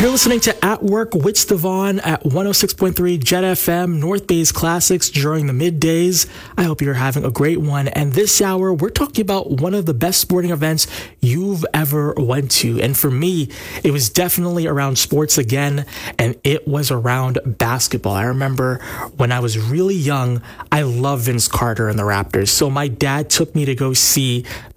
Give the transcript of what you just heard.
You're listening to At Work with Stevon at 106.3 Jet FM, North Bay's classics during the middays. I hope you're having a great one. And this hour, we're talking about one of the best sporting events you've ever went to. And for me, it was definitely around sports again, and it was around basketball. I remember when I was really young, I loved Vince Carter and the Raptors. So my dad took me to go see